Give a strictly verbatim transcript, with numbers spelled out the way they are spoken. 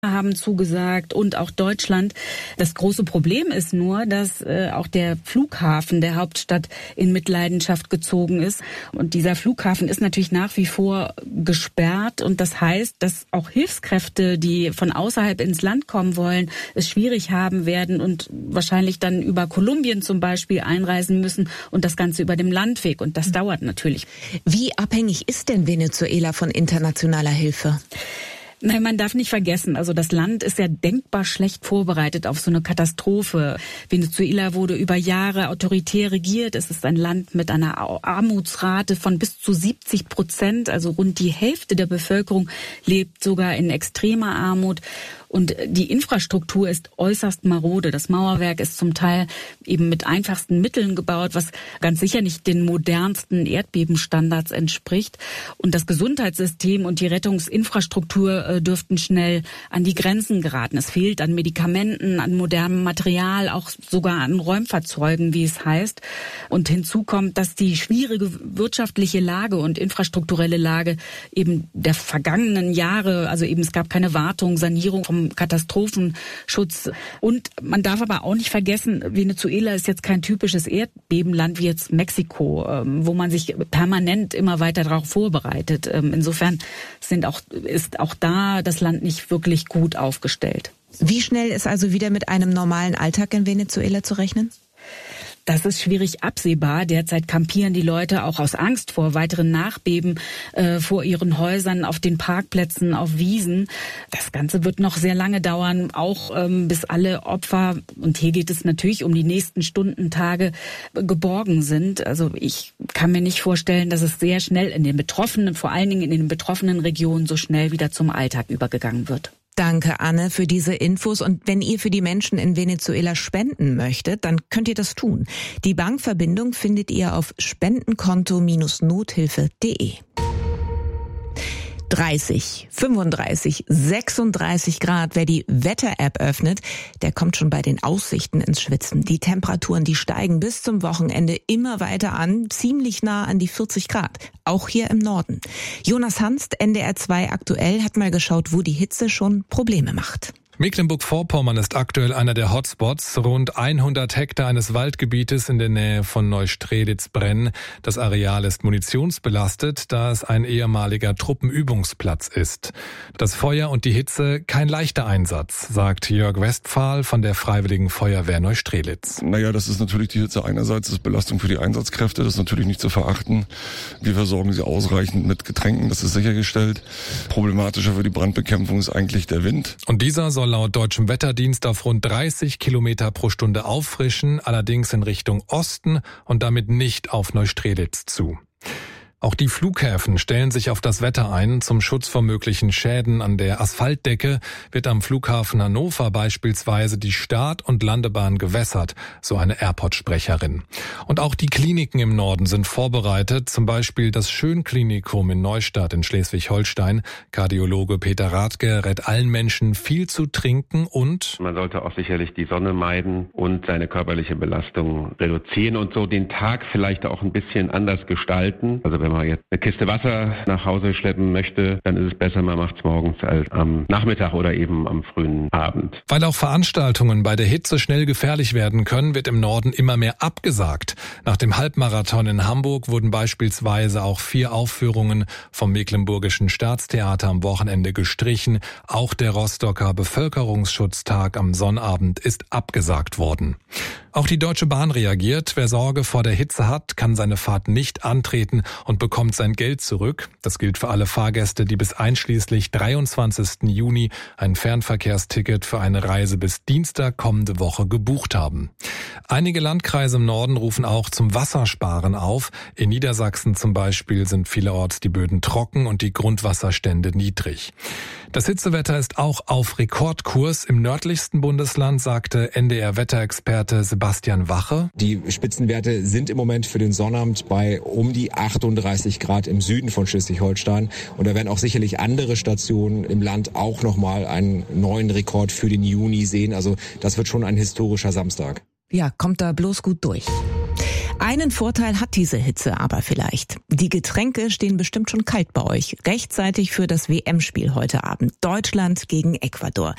haben zugesagt und auch Deutschland. Das große Problem ist nur, dass äh, auch der Flughafen der Hauptstadt in Mitleidenschaft gezogen ist. Und dieser Flughafen ist natürlich nach wie vor gesperrt. Und das heißt, dass auch Hilfskräfte, die von außerhalb ins Land kommen wollen, es schwierig haben werden und wahrscheinlich dann über Kolumbien zum Beispiel einreisen müssen und das Ganze über dem Landweg. Und das mhm. dauert natürlich. Wie abhängig ist denn Venezuela von internationaler Hilfe? Nein, man darf nicht vergessen, also das Land ist ja denkbar schlecht vorbereitet auf so eine Katastrophe. Venezuela wurde über Jahre autoritär regiert. Es ist ein Land mit einer Armutsrate von bis zu siebzig Prozent. Also rund die Hälfte der Bevölkerung lebt sogar in extremer Armut. Und die Infrastruktur ist äußerst marode. Das Mauerwerk ist zum Teil eben mit einfachsten Mitteln gebaut, was ganz sicher nicht den modernsten Erdbebenstandards entspricht. Und das Gesundheitssystem und die Rettungsinfrastruktur äh, dürften schnell an die Grenzen geraten. Es fehlt an Medikamenten, an modernem Material, auch sogar an Räumfahrzeugen, wie es heißt. Und hinzu kommt, dass die schwierige wirtschaftliche Lage und infrastrukturelle Lage eben der vergangenen Jahre, also eben es gab keine Wartung, Sanierung vom Katastrophenschutz. Und man darf aber auch nicht vergessen, Venezuela ist jetzt kein typisches Erdbebenland wie jetzt Mexiko, wo man sich permanent immer weiter darauf vorbereitet. Insofern sind auch, ist auch da das Land nicht wirklich gut aufgestellt. Wie schnell ist also wieder mit einem normalen Alltag in Venezuela zu rechnen? Das ist schwierig absehbar. Derzeit kampieren die Leute auch aus Angst vor weiteren Nachbeben äh, vor ihren Häusern, auf den Parkplätzen, auf Wiesen. Das Ganze wird noch sehr lange dauern, auch ähm, bis alle Opfer, und hier geht es natürlich um die nächsten Stunden, Tage, geborgen sind. Also ich kann mir nicht vorstellen, dass es sehr schnell in den betroffenen, vor allen Dingen in den betroffenen Regionen, so schnell wieder zum Alltag übergegangen wird. Danke, Anne, für diese Infos. Und wenn ihr für die Menschen in Venezuela spenden möchtet, dann könnt ihr das tun. Die Bankverbindung findet ihr auf spendenkonto Bindestrich nothilfe punkt de. dreißig, fünfunddreißig, sechsunddreißig Grad. Wer die Wetter-App öffnet, der kommt schon bei den Aussichten ins Schwitzen. Die Temperaturen, die steigen bis zum Wochenende immer weiter an, ziemlich nah an die vierzig Grad. Auch hier im Norden. Jonas Hanst, N D R zwei aktuell, hat mal geschaut, wo die Hitze schon Probleme macht. Mecklenburg-Vorpommern ist aktuell einer der Hotspots. Rund hundert Hektar eines Waldgebietes in der Nähe von Neustrelitz brennen. Das Areal ist munitionsbelastet, da es ein ehemaliger Truppenübungsplatz ist. Das Feuer und die Hitze kein leichter Einsatz, sagt Jörg Westphal von der Freiwilligen Feuerwehr Neustrelitz. Naja, das ist natürlich die Hitze einerseits, das ist Belastung für die Einsatzkräfte, das ist natürlich nicht zu verachten. Wir versorgen sie ausreichend mit Getränken, das ist sichergestellt. Problematischer für die Brandbekämpfung ist eigentlich der Wind. Und dieser soll laut deutschem Wetterdienst auf rund dreißig Kilometer pro Stunde auffrischen, allerdings in Richtung Osten und damit nicht auf Neustrelitz zu. Auch die Flughäfen stellen sich auf das Wetter ein. Zum Schutz vor möglichen Schäden an der Asphaltdecke wird am Flughafen Hannover beispielsweise die Start- und Landebahn gewässert, so eine Airport-Sprecherin. Und auch die Kliniken im Norden sind vorbereitet, zum Beispiel das Schönklinikum in Neustadt in Schleswig-Holstein. Kardiologe Peter Rathke rät allen Menschen, viel zu trinken und man sollte auch sicherlich die Sonne meiden und seine körperliche Belastung reduzieren und so den Tag vielleicht auch ein bisschen anders gestalten. Also wenn Wenn man jetzt eine Kiste Wasser nach Hause schleppen möchte, dann ist es besser, man macht es morgens als am Nachmittag oder eben am frühen Abend. Weil auch Veranstaltungen bei der Hitze schnell gefährlich werden können, wird im Norden immer mehr abgesagt. Nach dem Halbmarathon in Hamburg wurden beispielsweise auch vier Aufführungen vom Mecklenburgischen Staatstheater am Wochenende gestrichen. Auch der Rostocker Bevölkerungsschutztag am Sonnabend ist abgesagt worden. Auch die Deutsche Bahn reagiert. Wer Sorge vor der Hitze hat, kann seine Fahrt nicht antreten und bekommt sein Geld zurück. Das gilt für alle Fahrgäste, die bis einschließlich dreiundzwanzigsten Juni ein Fernverkehrsticket für eine Reise bis Dienstag kommende Woche gebucht haben. Einige Landkreise im Norden rufen auch zum Wassersparen auf. In Niedersachsen zum Beispiel sind vielerorts die Böden trocken und die Grundwasserstände niedrig. Das Hitzewetter ist auch auf Rekordkurs. Im nördlichsten Bundesland sagte N D R-Wetterexperte Sebastian Wache: Die Spitzenwerte sind im Moment für den Sonnabend bei um die achtunddreißig Grad im Süden von Schleswig-Holstein. Und da werden auch sicherlich andere Stationen im Land auch nochmal einen neuen Rekord für den Juni sehen. Also das wird schon ein historischer Samstag. Ja, kommt da bloß gut durch. Einen Vorteil hat diese Hitze aber vielleicht. Die Getränke stehen bestimmt schon kalt bei euch. Rechtzeitig für das W M-Spiel heute Abend. Deutschland gegen Ecuador.